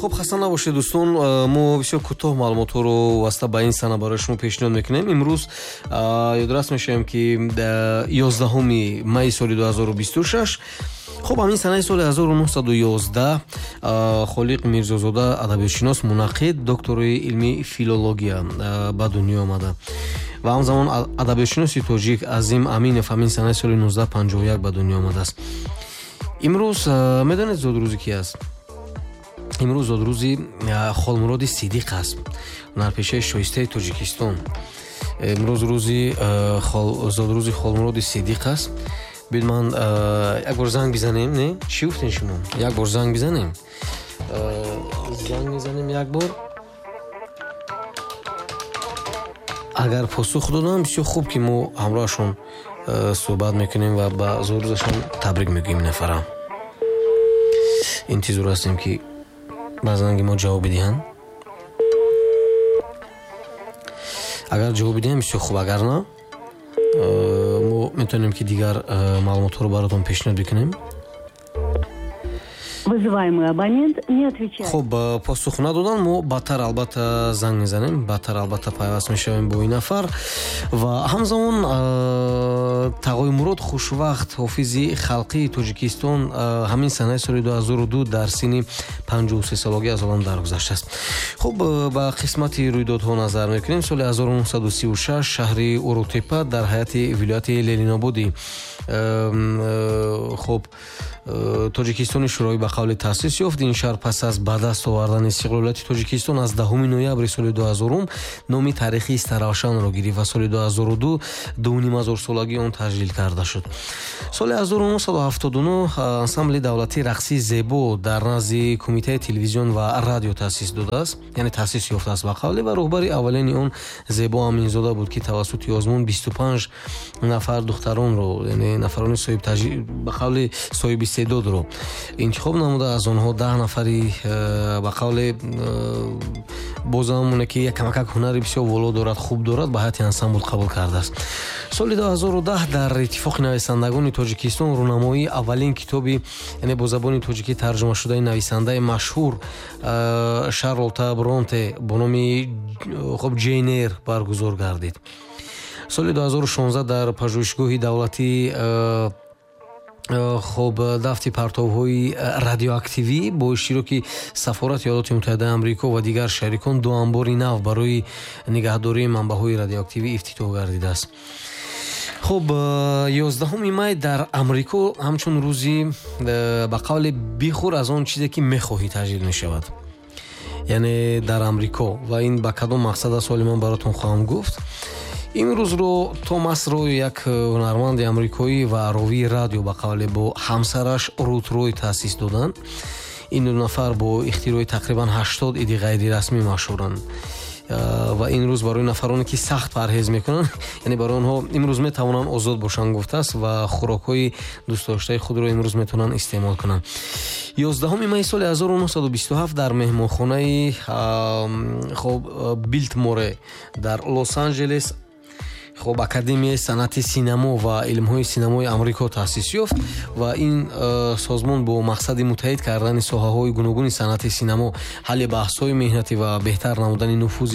خب خسته نباشید دوستان. ما بسیار کوتاه معلومات رو واسطه با این سنه برای شما پیشنهاد میکنیم. امروز یادداشت میشیم که 11 می سال 2026. خب همین سنه سال 1911 خالق میرزازاده ادبیاتشناس منعقد دکترای علمی فیلولوژیا به دنیا آمده و همزمان ادبیاتشناسی تاجیک عظیم امینов همین سنه سال 1951 به دنیا آمده است. امروز میدانید زادروزی کی است؟ امروز زادروزی خالمراد صدیق است، هنرپیشه شایسته تاجیکستان. امروز روزی زادروزی خالمراد صدیق است. بید من یک بار زنگ بزنیم. نه؟ چی گفتین شما؟ یک بار زنگ بزنیم. زنگ میزنیم یک بار. اگر پاسخ دادن بسیار خوب که ما همراهشون صحبت میکنیم و با زادروزشون تبریک میگیم نفرم. انتظار هستیم که با زنگ ما جواب بدهند. اگر جواب بدهند بسیار خوب، اگر نه ما میتونیم که دیگر معلومات رو براتون پیشنهاد بکنیم. Вызываемый абонент не отвечает. خب پاسخ ندادن ما بدتر البته زنگ میزنیم، بدتر البته پیوست میشویم با این نفر و همزمان تقای مراد خوشوقت حافظ خلقی تاجیکستان همین سنه سال 2002 در سن 53 سالگی از عالم درگذشته است. خب با قسمت رویدادها نظر میکنیم. سال 1936 شهر اروتپا در حیات ولایت لنین‌آباد خب تاجیکستان شوروی به قول تأسیس یافت. این شهر پس از به دست آوردن استقلالیت تاجیکستان از 10 نوامبر سال 2000 نام تاریخی استراوشان را گرفت و سال 2002 2.5 سالگی آن تجلیل کرده شد. سال 1979 انسامبل دولتی رقصی زیبا در نزد کمیته تلویزیون و رادیو تأسیس داده است، یعنی تأسیس یافته است به قول و رهبر اولین آن زیبا امینزاده بود که توسط آزمون 25 نفر دختران رو، یعنی نفران صاحب تجلیل به قول صاحب استعداد رو انتخاب نموده. از آنها 10 نفری به قول بازمونه که یک کمک هنری بسیار والا دارد، خوب دارد، به هیئت انسامبل قبول کرده است. سال 2010 در اتفاق نویسندگان تاجیکستان رونمایی اولین کتابی، یعنی با زبان تاجیکی ترجمه شده نویسنده مشهور شارلوتا برونته با نام خب جین ایر برگزار گردید. سال 2016 در پژوهشگاه دولتی خب دفت پرتاب‌های رادیواکتیوی با اشتراک سفارت ایالات متحده آمریکا و دیگر شریکان 2 انبار نو برای نگهداری منبع‌های رادیواکتیوی افتتاح گردیده است. خب 11 می در آمریکا همچون روزی به قول بیخور از آن چیزی که می‌خواهی تجلیل می‌شود، یعنی در آمریکا. و این با کدام مقصد است ولی من براتون خواهم گفت. امروز رو توماس روی یک هنرمند آمریکایی و راوی رادیو به قول با همسرش روت روی تأسیس دادند. این 2 نفر با اختراع تقریبا 80 ایده غیر رسمی مشهورند و این روز برای نفرانی که سخت پرهیز میکنن، یعنی برای آنها امروز میتوانند آزاد باشند گفته است و خوراک‌های دوست داشته خود را امروز میتونن استعمال کنند. 11 می سال 1927 در مهمانخانه خب بیلتموره در لس آنجلس خب اکادمی صنعت سینما و علم‌های سینمای آمریکا تأسیس یافت و این سازمان با مقصد متحد کردن ساحه‌های گوناگون صنعت سینما، حل بحث‌های مهنتی و بهتر نمودن نفوذ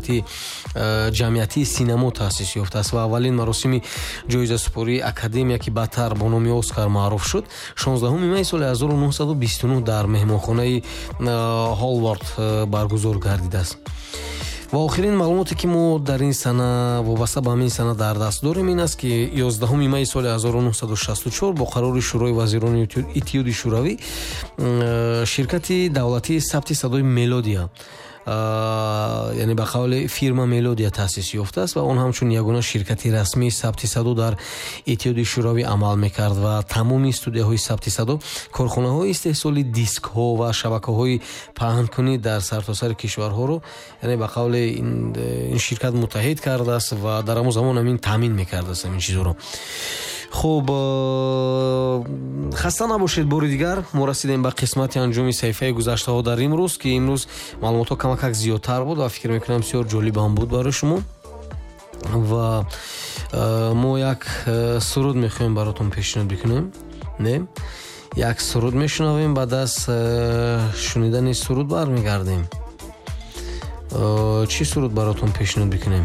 جمعیتی سینما تأسیس یافته است و اولین مراسم جایزه سپاری اکادمی که بعدتر با نام اسکار معروف شد 16 می سال 1929 در مهمانخانه هالوارد برگزار گردیده است. و آخرین معلوماتی که ما در این سنه وابسته به همین سنه در دست داریم این است که 11 می سال 1964 با قرار شورای وزیران اتحادیه شوروی شرکت دولتی ثبت صدای ملودیا، یعنی به قول فیرما ملودیا تأسیس یافته است و آن همچون یگانه شرکتی رسمی ثبت صدا در اتحادیه شوروی عمل میکرد و تمام استودیوهای ثبت صدا، کارخانه‌های استحصال دیسک ها و شبکه‌های پهن‌کنی در سرتاسر کشورها رو، یعنی به قول این شرکت متحد کرده است و در همون زمان همین تامین میکرده است این چیزا رو. خب خسته نباشید. بار دیگر ما رسیدیم به قسمت انجامی صحیفه گذشته ها در امروز که امروز معلومات ها کمک زیادتر بود و فکر میکنم بسیار جالب هم بود برای شما و ما یک سرود میخوایم براتون پیشنهاد بکنیم. نه як суруд мешунавем, баъд аз шунидани суруд бармегардем. чӣ суруд баротон пешниҳод бикунем?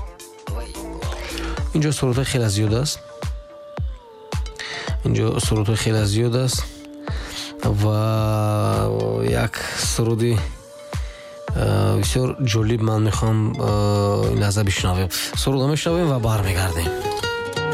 инҷо сурудҳо хеле зиёд аст. инҷо сурудҳо хеле зиёд аст ва як суруди бисёр ҷолиб ман мехоҳам ин лаҳза бишунавем. Сурудро мешунавем ва бармегардем.